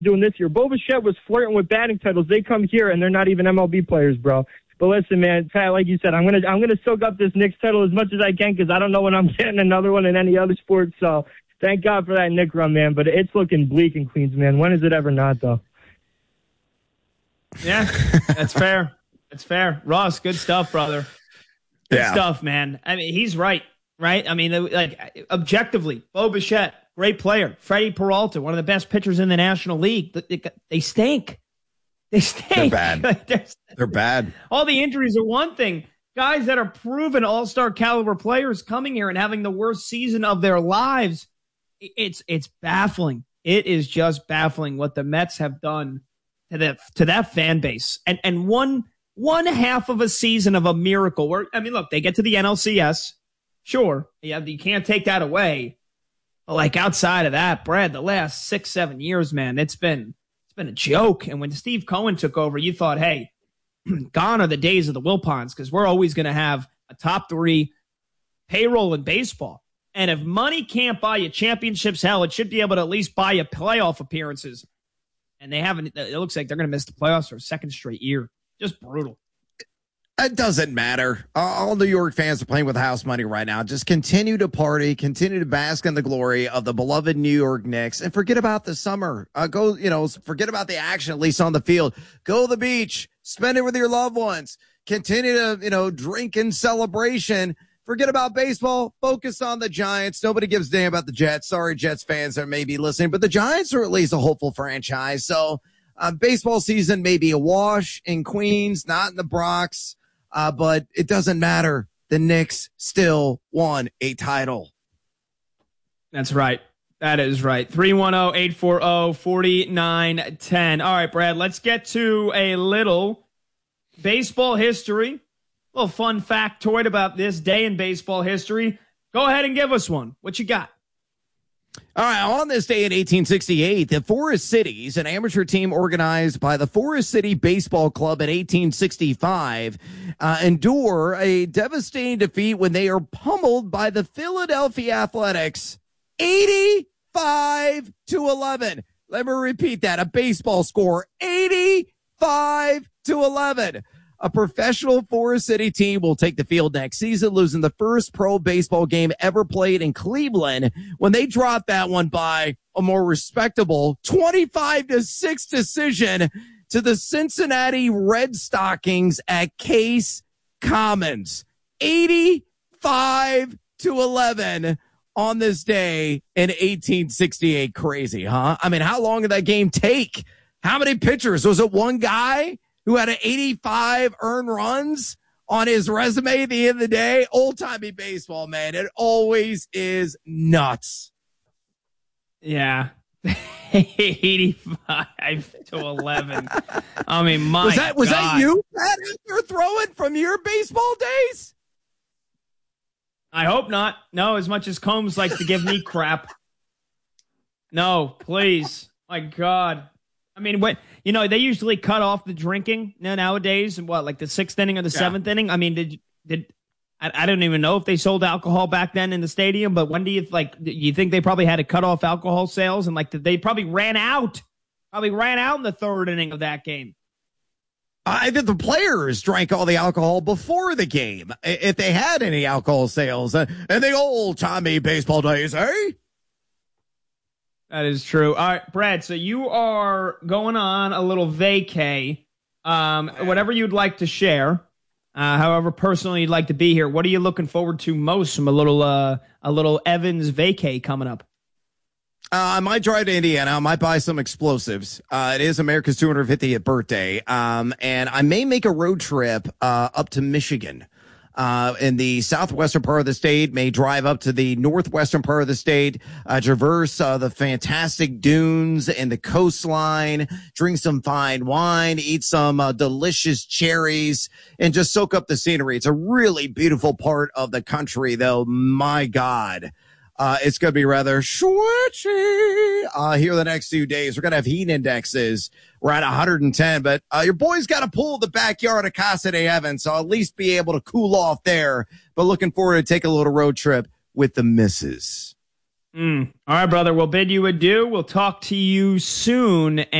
doing this year. Bo Bichette was flirting with batting titles. They come here and they're not even MLB players, bro. But listen, man, Pat, like you said, I'm gonna soak up this Knicks title as much as I can because I don't know when I'm getting another one in any other sport. So thank God for that Knick run, man. But it's looking bleak in Queens, man. When is it ever not, though? Yeah, that's fair. That's fair. Ross, good stuff, brother. Good stuff, man. I mean, he's right? I mean, like, objectively, Bo Bichette, great player. Freddie Peralta, one of the best pitchers in the National League. They stink. They stink. They're bad. They're bad. All the injuries are one thing. Guys that are proven all-star caliber players coming here and having the worst season of their lives. It's baffling. It is just baffling what the Mets have done to that fan base. And one half of a season of a miracle where, I mean, look, they get to the NLCS. Sure. Yeah, you can't take that away. But like outside of that, Brad, the last 6-7 years, man, it's been a joke. And when Steve Cohen took over, you thought, hey, gone are the days of the Wilpons because we're always going to have a top 3 payroll in baseball. And if money can't buy you championships, hell, it should be able to at least buy you playoff appearances. And they haven't. It looks like they're going to miss the playoffs for a second straight year. Just brutal. It doesn't matter. All New York fans are playing with house money right now. Just continue to party, continue to bask in the glory of the beloved New York Knicks, and forget about the summer. Forget about the action, at least on the field. Go to the beach, spend it with your loved ones. Continue to, drink in celebration. Forget about baseball. Focus on the Giants. Nobody gives a damn about the Jets. Sorry, Jets fans that may be listening, but the Giants are at least a hopeful franchise. So baseball season may be a wash in Queens, not in the Bronx. But it doesn't matter. The Knicks still won a title. That's right. That is right. 310-840-4910. All right, Brad, let's get to a little baseball history. A little fun factoid about this day in baseball history. Go ahead and give us one. What you got? All right, on this day in 1868, the Forest Cities, an amateur team organized by the Forest City Baseball Club in 1865, endure a devastating defeat when they are pummeled by the Philadelphia Athletics 85-11. Let me repeat that, a baseball score, 85-11. A professional Forest City team will take the field next season, losing the first pro baseball game ever played in Cleveland when they dropped that one by a more respectable 25-6 decision to the Cincinnati Red Stockings at Case Commons. 85-11 on this day in 1868. Crazy, huh? I mean, how long did that game take? How many pitchers? Was it one guy who had an 85 earned runs on his resume at the end of the day? Old-timey baseball, man. It always is nuts. Yeah. 85-11. I mean, was that you, Pat, you're throwing from your baseball days? I hope not. No, as much as Combs likes to give me crap. No, please. My God. I mean, they usually cut off the drinking nowadays. Like the 6th inning or the 7th inning? I mean, I don't even know if they sold alcohol back then in the stadium, but when do you think they probably had to cut off alcohol sales and they probably ran out in the 3rd inning of that game? I think the players drank all the alcohol before the game, if they had any alcohol sales. And the old-timey baseball days, eh? That is true. All right, Brad, so you are going on a little vacay. Whatever you'd like to share, however personally you'd like to be here, what are you looking forward to most from a little Evans vacay coming up? I might drive to Indiana. I might buy some explosives. It is America's 250th birthday. And I may make a road trip up to Michigan. In the southwestern part of the state, may drive up to the northwestern part of the state, traverse the fantastic dunes and the coastline, drink some fine wine, eat some delicious cherries, and just soak up the scenery. It's a really beautiful part of the country, though. My God. It's going to be rather switchy here the next few days. We're going to have heat indexes. We're at 110, but your boy's got to pull the backyard of Casa de Evans, so I'll at least be able to cool off there. But looking forward to take a little road trip with the missus. All right, brother. We'll bid you adieu. We'll talk to you soon.